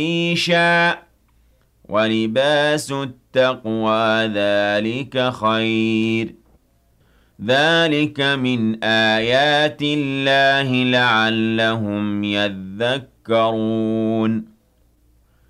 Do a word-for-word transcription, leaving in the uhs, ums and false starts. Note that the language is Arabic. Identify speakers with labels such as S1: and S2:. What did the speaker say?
S1: عيشا ولباس التقوى ذلك خير ذلك من آيات الله لعلهم يذكرون